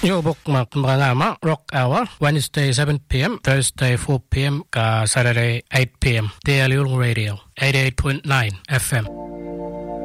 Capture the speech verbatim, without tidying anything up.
Yo bok mak mga ma rock hour Wednesday seven p.m. Thursday four p.m. ka Saturday eight p.m. Daily Radio eighty-eight point nine F M.